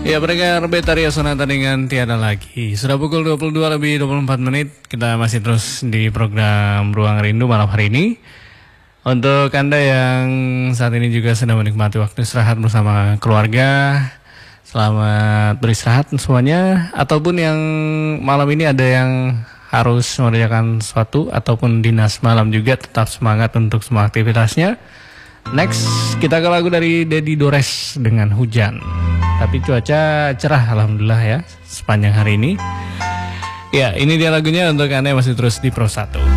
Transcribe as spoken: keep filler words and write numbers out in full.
Ya, pendengar Betaria Sonata dengan Tiada Lagi. Sudah pukul dua puluh dua lebih dua puluh empat menit. Kita masih terus di program Ruang Rindu malam hari ini. Untuk Anda yang saat ini juga sedang menikmati waktu istirahat bersama keluarga, selamat beristirahat semuanya. Ataupun yang malam ini ada yang harus mengerjakan sesuatu ataupun dinas malam juga, tetap semangat untuk semua aktivitasnya. Next, kita ke lagu dari Dedi Dores dengan Hujan. Tapi cuaca cerah alhamdulillah ya sepanjang hari ini. Ya, ini dia lagunya untuk Anda yang masih terus di Pro satu.